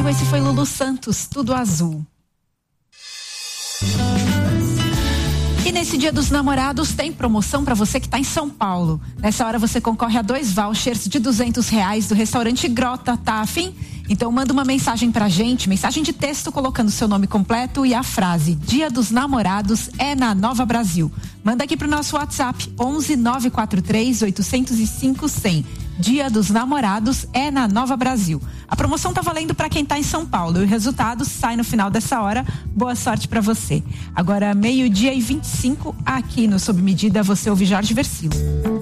comigo, esse foi Lulu Santos, Tudo Azul. E nesse Dia dos Namorados tem promoção para você que está em São Paulo. Nessa hora você concorre a 2 vouchers de R$200 do restaurante Grota, tá afim? Então manda uma mensagem pra gente, mensagem de texto colocando seu nome completo e a frase Dia dos Namorados é na Nova Brasil. Manda aqui pro nosso WhatsApp 11 943 805 100. Dia dos Namorados é na Nova Brasil. A promoção tá valendo para quem tá em São Paulo e o resultado sai no final dessa hora. Boa sorte para você. Agora 12:25 aqui no Sob Medida você ouve Jorge Versilo.